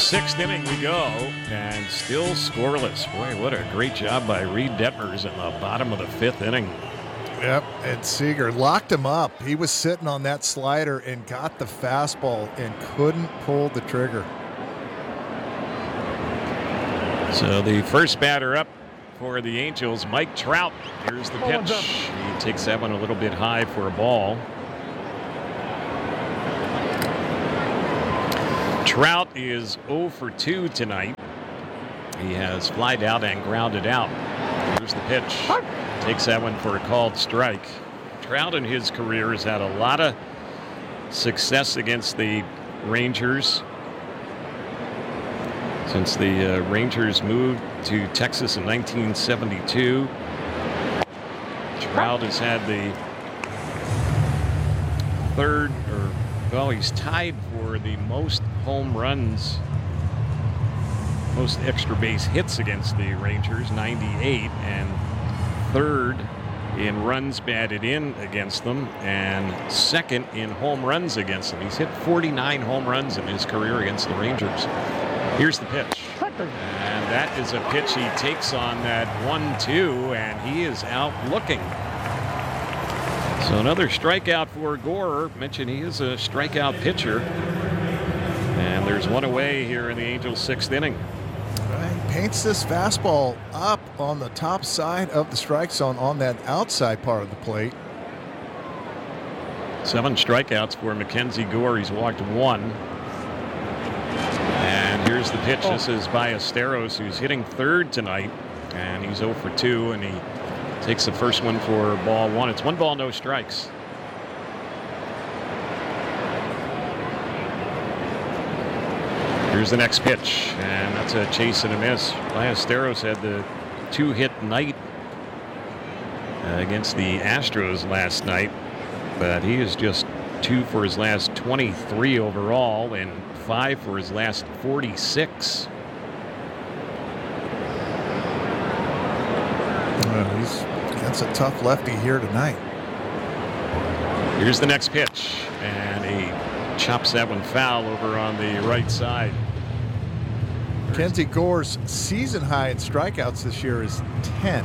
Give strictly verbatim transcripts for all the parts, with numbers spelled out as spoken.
Sixth inning we go, and still scoreless. Boy, what a great job by Reed Detmers in the bottom of the fifth inning. Yep, and Seager locked him up. He was sitting on that slider and got the fastball and couldn't pull the trigger. So the first batter up for the Angels, Mike Trout. Here's the pitch. He takes that one a little bit high for a ball. Trout is oh for two tonight. He has flied out and grounded out. Here's the pitch. Takes that one for a called strike. Trout in his career has had a lot of success against the Rangers since the uh, Rangers moved to Texas in nineteen seventy-two. Trout has had the third, or well, he's tied for the most home runs, most extra base hits against the Rangers, ninety-eight, and third in runs batted in against them, and second in home runs against them. He's hit forty-nine home runs in his career against the Rangers. Here's the pitch. And that is a pitch he takes on that one two, and he is out looking. So another strikeout for Gore. Mentioned he is a strikeout pitcher. And there's one away here in the Angels' sixth inning. He paints this fastball up on the top side of the strike zone on that outside part of the plate. Seven strikeouts for Mackenzie Gore. He's walked one. And here's the pitch. This is Ballesteros, who's hitting third tonight. And he's oh for two, and he takes the first one for ball one. It's one ball, no strikes. Here's the next pitch, and that's a chase and a miss. Ballesteros had the two-hit night uh, against the Astros last night, but he is just two for his last twenty-three overall and five for his last forty-six. Uh, he's against a tough lefty here tonight. Here's the next pitch, and he chops that one foul over on the right side. Mackenzie Gore's season high in strikeouts this year is ten.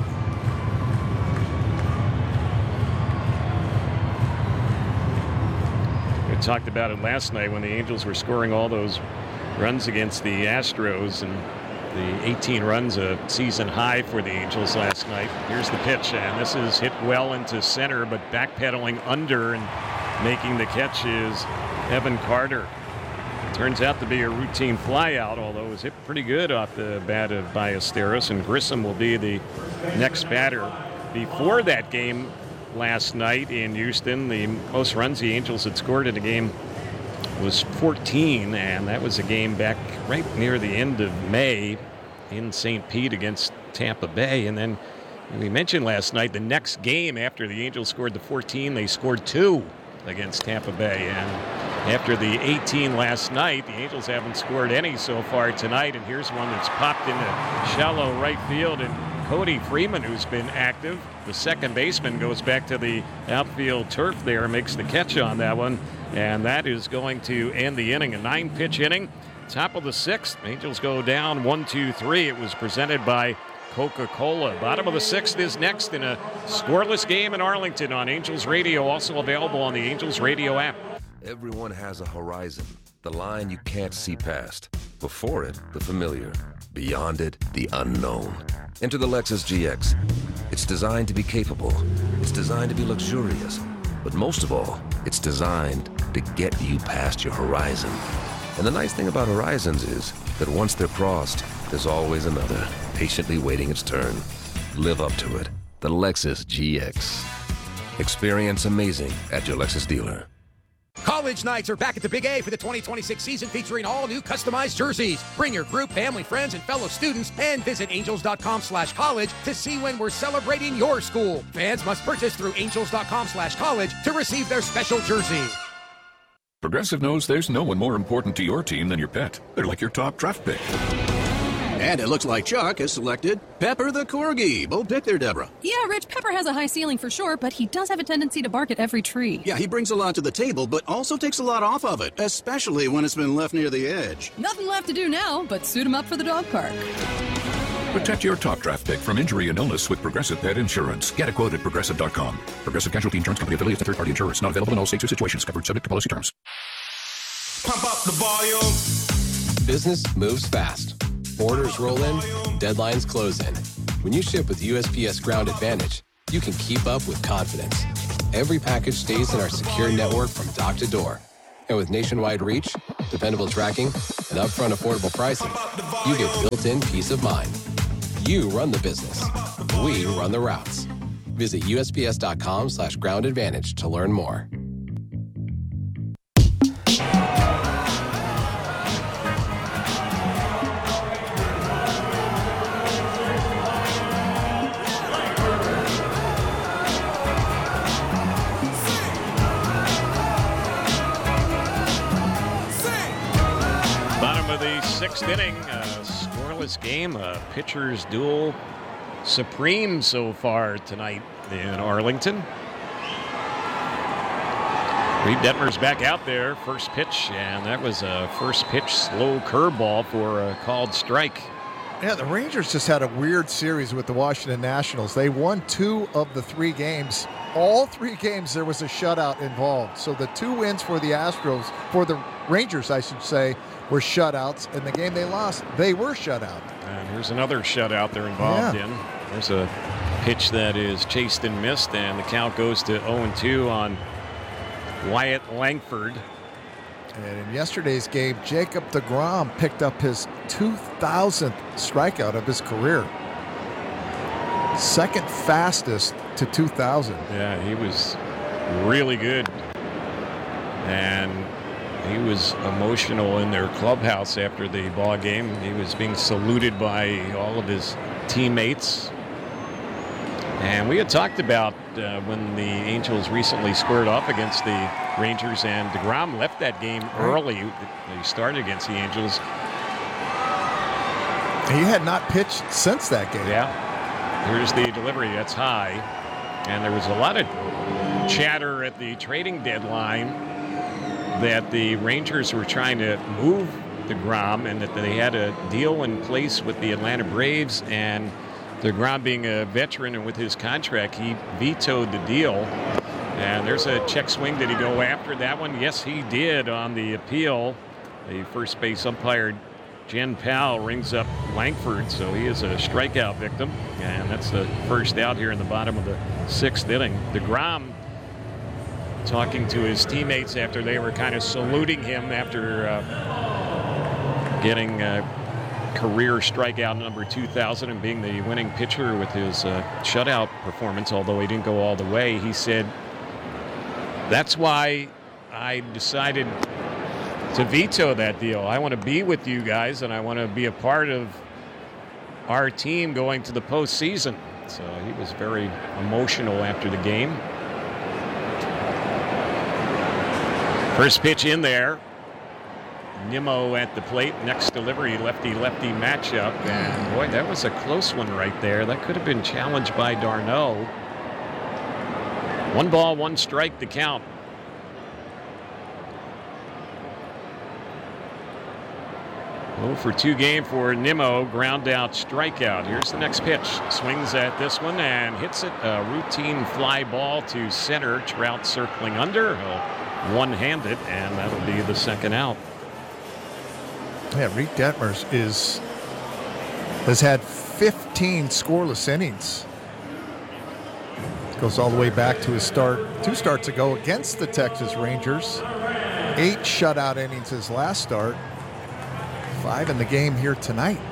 We talked about it last night when the Angels were scoring all those runs against the Astros, and the eighteen runs, a season high for the Angels last night. Here's the pitch, and this is hit well into center, but backpedaling under and making the catch is Evan Carter. Turns out to be a routine flyout, although it was hit pretty good off the bat of Ballesteros, and Grissom will be the next batter. Before that game last night in Houston, the most runs the Angels had scored in a game was fourteen, and that was a game back right near the end of May in Saint Pete against Tampa Bay. And then we mentioned last night, the next game after the Angels scored the fourteen, they scored two against Tampa Bay. And after the eighteen last night, the Angels haven't scored any so far tonight. And here's one that's popped into shallow right field, and Cody Freeman, who's been active, the second baseman, goes back to the outfield turf there, makes the catch on that one. And that is going to end the inning. A nine-pitch inning. Top of the sixth. Angels go down one, two, three. It was presented by Coca-Cola. Bottom of the sixth is next in a scoreless game in Arlington on Angels Radio. Also available on the Angels Radio app. Everyone has a horizon. The line you can't see past. Before it, the familiar. Beyond it, the unknown. Enter the Lexus G X. It's designed to be capable. It's designed to be luxurious. But most of all, it's designed to get you past your horizon. And the nice thing about horizons is that once they're crossed, there's always another, patiently waiting its turn. Live up to it. The Lexus G X. Experience amazing at your Lexus dealer. College nights are back at the Big A for the twenty twenty-six season, featuring all new customized jerseys. Bring your group, family, friends, and fellow students, and visit angels.com slash college to see when we're celebrating your school. Fans must purchase through angels.com slash college to receive their special jersey. Progressive knows there's no one more important to your team than your pet. They're like your top draft pick. And it looks like Chuck has selected Pepper the Corgi. Bold pick there, Deborah. Yeah, Rich, Pepper has a high ceiling for sure, but he does have a tendency to bark at every tree. Yeah, he brings a lot to the table, but also takes a lot off of it, especially when it's been left near the edge. Nothing left to do now but suit him up for the dog park. Protect your top draft pick from injury and illness with Progressive Pet Insurance. Get a quote at progressive dot com. Progressive Casualty Insurance Company affiliates and third-party insurers. Not available in all states or situations. Covered subject to policy terms. Pump up the volume. Business moves fast. Orders roll in, deadlines close in. When you ship with U S P S Ground Advantage, you can keep up with confidence. Every package stays in our secure network from dock to door. And with nationwide reach, dependable tracking, and upfront affordable pricing, you get built-in peace of mind. You run the business. We run the routes. Visit U S P S dot com slash ground advantage to learn more. Sixth inning, a scoreless game, a pitcher's duel supreme so far tonight in Arlington. Reed Detmer's back out there, first pitch, and that was a first pitch slow curveball for a called strike. Yeah, the Rangers just had a weird series with the Washington Nationals. They won two of the three games. All three games there was a shutout involved. So the two wins for the Astros, for the Rangers, I should say, were shutouts. In the game they lost, they were shut out. And here's another shutout they're involved yeah. in. There's a pitch that is chased and missed, and the count goes to oh and two on Wyatt Langford. And in yesterday's game, Jacob deGrom picked up his two thousandth strikeout of his career. Second fastest to two thousand. Yeah, he was really good. And he was emotional in their clubhouse after the ball game. He was being saluted by all of his teammates. And we had talked about uh, when the Angels recently squared off against the Rangers, and deGrom left that game early. He started against the Angels. He had not pitched since that game. Yeah. Here's the delivery. That's high. And there was a lot of chatter at the trading deadline that the Rangers were trying to move deGrom and that they had a deal in place with the Atlanta Braves, and deGrom being a veteran and with his contract, he vetoed the deal. And there's a check swing. Did he go after that one? Yes, he did on the appeal. The first base umpire, Jen Powell, rings up Langford, so he is a strikeout victim. And that's the first out here in the bottom of the sixth inning. deGrom talking to his teammates after they were kind of saluting him after uh, getting uh, career strikeout number two thousand and being the winning pitcher with his uh, shutout performance, although he didn't go all the way. He said, that's why I decided to veto that deal. I want to be with you guys, and I want to be a part of our team going to the postseason. So he was very emotional after the game. First pitch in there. Nimmo at the plate. Next delivery, lefty-lefty matchup. And boy, that was a close one right there. That could have been challenged by d'Arnaud. One ball, one strike to count. oh for two game for Nimmo. Ground out, strikeout. Here's the next pitch. Swings at this one and hits it. A routine fly ball to center. Trout circling under. One-handed, and that'll be the second out. Yeah, Reed Detmers is has had fifteen scoreless innings. Goes all the way back to his start two starts ago against the Texas Rangers. Eight shutout innings his last start. Five in the game here tonight.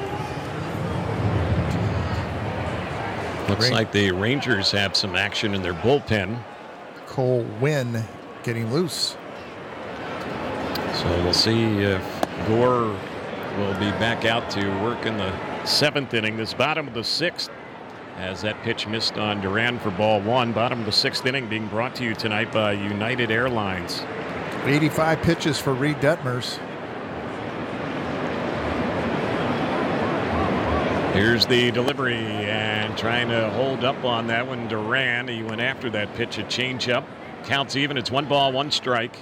Looks like the Rangers have some action in their bullpen. Cole Winn getting loose. So we'll see if Gore will be back out to work in the seventh inning. This bottom of the sixth, as that pitch missed on Duran for ball one. Bottom of the sixth inning being brought to you tonight by United Airlines. eighty-five pitches for Reed Detmers. Here's the delivery, and trying to hold up on that one, Duran. He went after that pitch, a changeup. Counts even. It's one ball, one strike.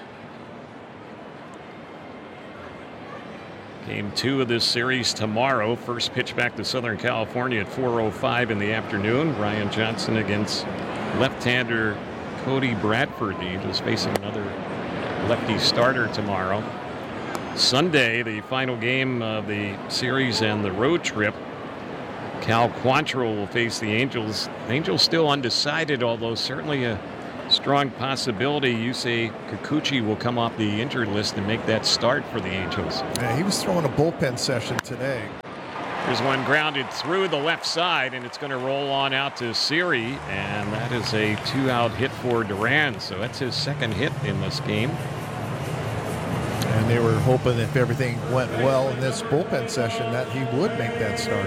Game two of this series tomorrow. First pitch back to Southern California at four oh five in the afternoon. Ryan Johnson against left-hander Cody Bradford. The Angels facing another lefty starter tomorrow. Sunday, the final game of the series and the road trip. Cal Quantrill will face the Angels. Angels still undecided, although certainly a strong possibility. Yusei Kikuchi will come off the injured list and make that start for the Angels. Yeah, he was throwing a bullpen session today. There's one grounded through the left side, and it's going to roll on out to Siri, and that is a two-out hit for Duran, so that's his second hit in this game. And they were hoping if everything went well in this bullpen session that he would make that start.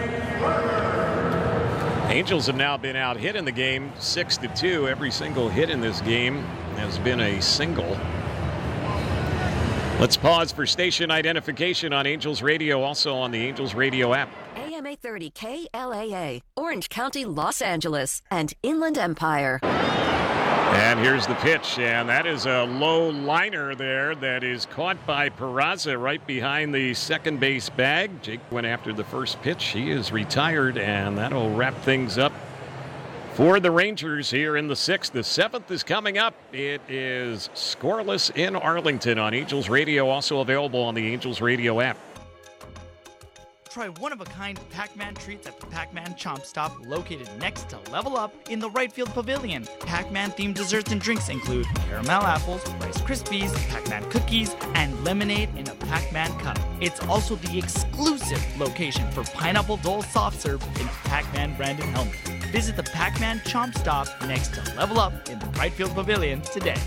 Angels have now been out hit in the game six to two. Every single hit in this game has been a single. Let's pause for station identification on Angels Radio, also on the Angels Radio app. A M eight thirty K L A A, Orange County, Los Angeles, and Inland Empire. And here's the pitch, and that is a low liner there that is caught by Peraza right behind the second base bag. Jake went after the first pitch. He is retired, and that'll wrap things up for the Rangers here in the sixth. The seventh is coming up. It is scoreless in Arlington on Angels Radio, also available on the Angels Radio app. Try one-of-a-kind Pac-Man treats at the Pac-Man Chomp Stop, located next to Level Up in the right field pavilion. Pac-Man-themed desserts and drinks include caramel apples, Rice Krispies, Pac-Man cookies, and lemonade in a Pac-Man cup. It's also the exclusive location for Pineapple Dole soft serve in a Pac-Man branded helmet. Visit the Pac-Man Chomp Stop next to Level Up in the right field pavilion today.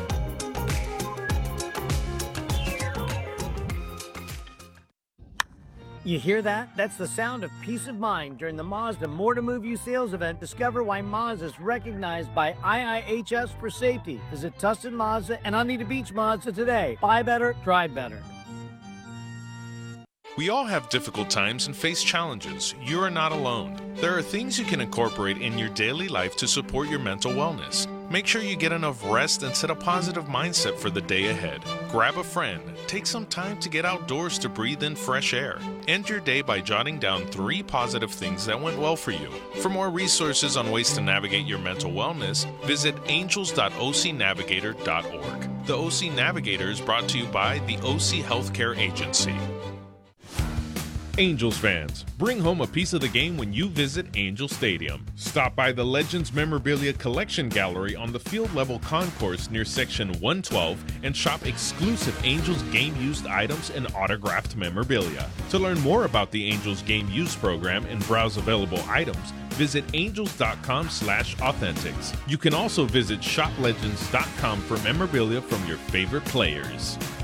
You hear that? That's the sound of peace of mind during the Mazda More to Move You sales event. Discover why Mazda is recognized by I I H S for safety. Visit Tustin Mazda and Anita Beach Mazda today. Buy better, drive better. We all have difficult times and face challenges. You are not alone. There are things you can incorporate in your daily life to support your mental wellness. Make sure you get enough rest and set a positive mindset for the day ahead. Grab a friend. Take some time to get outdoors to breathe in fresh air. End your day by jotting down three positive things that went well for you. For more resources on ways to navigate your mental wellness, visit angels dot o c navigator dot org. The O C Navigator is brought to you by the O C Healthcare Agency. Angels fans, bring home a piece of the game when you visit Angel Stadium. Stop by the Legends Memorabilia Collection Gallery on the field level concourse near section one twelve and shop exclusive Angels game used items and autographed memorabilia. To learn more about the Angels game used program and browse available items, visit angels dot com slash authentics. You can also visit shop legends dot com for memorabilia from your favorite players.